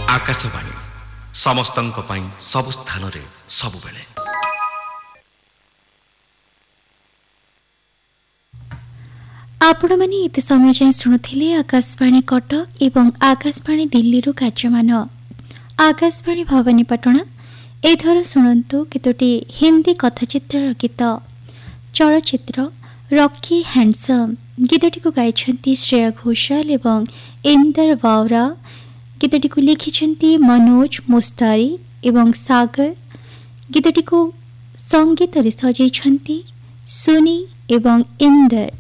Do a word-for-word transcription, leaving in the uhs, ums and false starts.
आकाशवाणी समस्तंक पई सब स्थान रे सब बेले। आपण मैंने इते समय जाए शुणुथिले आकाशवाणी कटक एवं आकाशवाणी दिल्ली रू कार्यमान। आकाशवाणी भवानीपाटना एथर शुणु केतोटी हिंदी कथाचित्र गीत। चलचित्र रॉकी हैंडसम गीतटी को गाइछंती श्रेया घोषाल एवं इंदर वावरा। गीतटी को लिखिछंती मनोज मुस्तारी एवं सागर। गीतटी को संगीत रे सजाइछंती सुनी एवं इंदर।